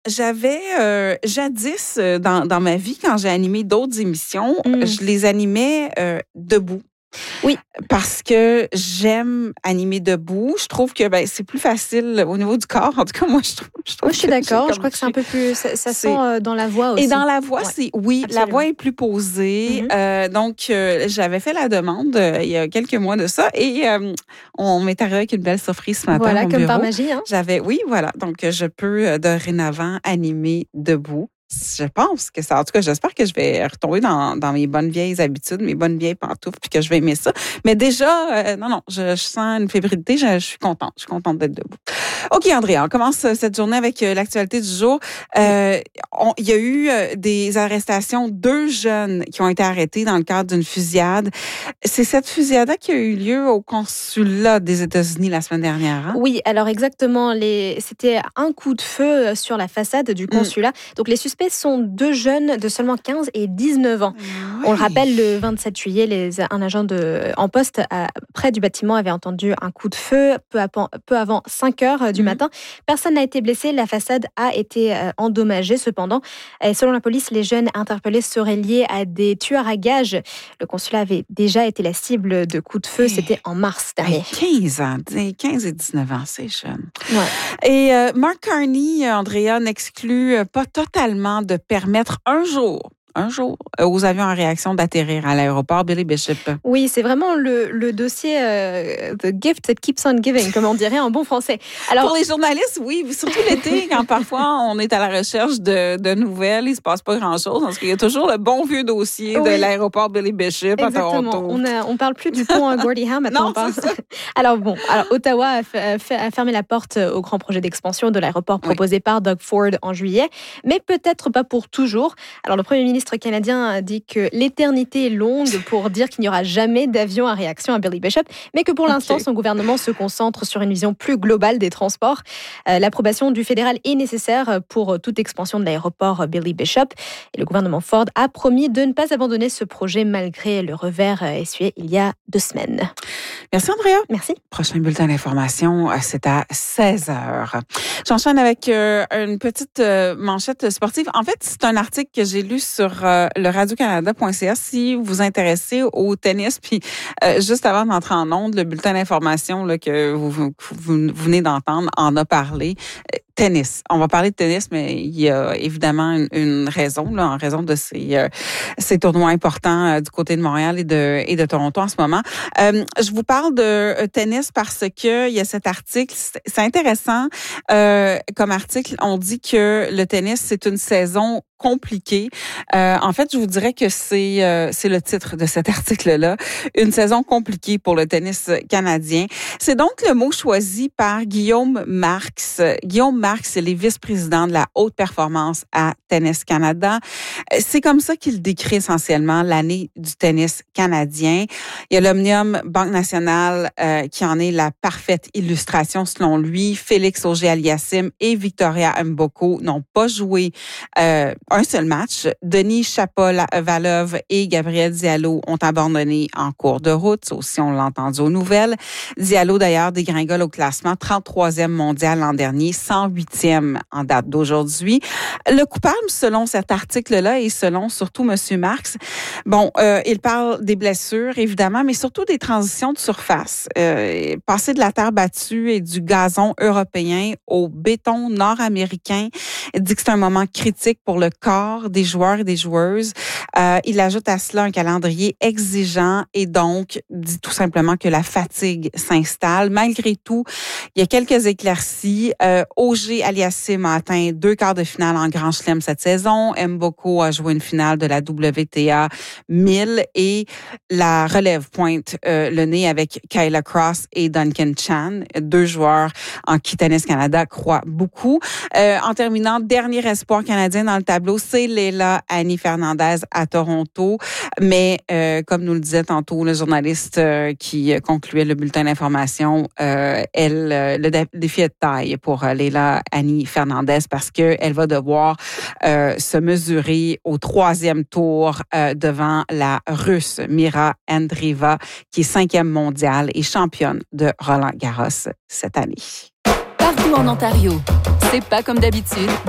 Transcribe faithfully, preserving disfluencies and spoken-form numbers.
j'avais euh, jadis euh, dans, dans ma vie, quand j'ai animé d'autres émissions, mm. je les animais euh, debout. Oui. Parce que j'aime animer debout. Je trouve que ben, c'est plus facile au niveau du corps. En tout cas, moi, je trouve. Je, trouve oui, je suis d'accord. Je crois que c'est un peu plus. Ça, ça sent euh, dans la voix aussi. Et dans la voix, ouais. c'est. Oui, absolument. La voix est plus posée. Mm-hmm. Euh, donc, euh, j'avais fait la demande euh, il y a quelques mois de ça et euh, on m'est arrivé avec une belle surprise ce matin. Voilà, à mon comme bureau. par magie. Hein? J'avais. Oui, voilà. Donc, je peux euh, dorénavant animer debout. Je pense que ça, en tout cas, j'espère que je vais retomber dans, dans mes bonnes vieilles habitudes, mes bonnes vieilles pantoufles, puis que je vais aimer ça. Mais déjà, euh, non, non, je, je sens une fébrilité, je, je suis contente, je suis contente d'être debout. OK, Andrea, on commence cette journée avec euh, l'actualité du jour. Euh, on, il y a eu euh, des arrestations, deux jeunes qui ont été arrêtés dans le cadre d'une fusillade. C'est cette fusillade qui a eu lieu au consulat des États-Unis la semaine dernière. Hein? Oui, alors exactement, les... c'était un coup de feu sur la façade du consulat. Mm. Donc les suspects sont deux jeunes de seulement quinze et dix-neuf ans. Oui. On le rappelle, le vingt-sept juillet, les, un agent de, en poste à, près du bâtiment avait entendu un coup de feu peu, à, peu avant cinq heures du mmh. matin. Personne n'a été blessé, la façade a été euh, endommagée cependant. Et selon la police, les jeunes interpellés seraient liés à des tueurs à gages. Le consulat avait déjà été la cible de coups de feu, c'était en mars dernier. quinze ans, quinze et dix-neuf ans, c'est jeune. Ouais. Et euh, Mark Carney, Andrea, n'exclut pas totalement de permettre un jour, un jour, aux avions en réaction d'atterrir à l'aéroport Billy Bishop. Oui, c'est vraiment le, le dossier euh, The gift that keeps on giving, comme on dirait en bon français. Alors, pour les journalistes, oui, surtout l'été, quand parfois on est à la recherche de, de nouvelles, il ne se passe pas grand-chose, parce qu'il y a toujours le bon vieux dossier oui. de l'aéroport Billy Bishop Exactement. à Toronto. On ne parle plus du pont Gordie Howe maintenant. Non, c'est ça. Alors bon, alors, Ottawa a, fait, a fermé la porte au grand projet d'expansion de l'aéroport proposé oui. par Doug Ford en juillet, mais peut-être pas pour toujours. Alors le premier ministre canadien a dit que l'éternité est longue pour dire qu'il n'y aura jamais d'avion à réaction à Billy Bishop, mais que pour okay. l'instant, son gouvernement se concentre sur une vision plus globale des transports. Euh, l'approbation du fédéral est nécessaire pour toute expansion de l'aéroport Billy Bishop. Et le gouvernement Ford a promis de ne pas abandonner ce projet malgré le revers essuyé il y a deux semaines. Merci, Andrea. Merci. Prochain bulletin d'information, c'est à seize heures. J'enchaîne avec euh, une petite euh, manchette sportive. En fait, c'est un article que j'ai lu sur euh, le radio canada point c a si vous vous intéressez au tennis. Puis, euh, juste avant d'entrer en ondes, le bulletin d'information là, que vous, vous, vous venez d'entendre en a parlé. Tennis. On va parler de tennis, mais il y a évidemment une, une raison, là, en raison de ces, euh, ces tournois importants euh, du côté de Montréal et de, et de Toronto en ce moment. Euh, je vous parle de euh, tennis parce que il y a cet article. C'est, c'est intéressant euh, comme article. On dit que le tennis, c'est une saison compliquée. Euh, en fait, je vous dirais que c'est euh, c'est le titre de cet article-là. Une saison compliquée pour le tennis canadien. C'est donc le mot choisi par Guillaume Marx. Guillaume Marx, c'est le vice-président de la haute performance à Tennis Canada. C'est comme ça qu'il décrit essentiellement l'année du tennis canadien. Il y a l'Omnium Banque Nationale euh, qui en est la parfaite illustration selon lui. Félix Auger-Aliassime et Victoria Mboko n'ont pas joué euh, un seul match. Denis Shapovalov et Gabriel Diallo ont abandonné en cours de route. Ça aussi, on l'a entendu aux nouvelles. Diallo, d'ailleurs, dégringole au classement, trente-troisième mondial l'an dernier, cent huitième en date d'aujourd'hui. Le coupable, selon cet article-là et selon surtout M. Marx, bon, euh, il parle des blessures, évidemment, mais surtout des transitions de surface. Euh, passer de la terre battue et du gazon européen au béton nord-américain, il dit que c'est un moment critique pour le corps des joueurs et des joueuses. Euh, il ajoute à cela un calendrier exigeant et donc dit tout simplement que la fatigue s'installe. Malgré tout, il y a quelques éclaircies. Euh, Auger-Aliassime a atteint deux quarts de finale en Grand Chelem cette saison. Mboko a joué une finale de la W T A mille et la relève pointe euh, le nez avec Kayla Cross et Duncan Chan, deux joueurs en qui Tennis Canada croit beaucoup. Euh, en terminant, dernier espoir canadien dans le tableau, c'est Leila Annie Fernandez à Toronto. Mais euh, comme nous le disait tantôt le journaliste euh, qui concluait le bulletin d'information, euh, elle, euh, le défi est de taille pour euh, Leila Annie Fernandez parce que elle va devoir euh, se mesurer au troisième tour euh, devant la Russe Mira Andreeva, qui est cinquième mondiale et championne de Roland Garros cette année. Partout en Ontario, c'est pas comme d'habitude.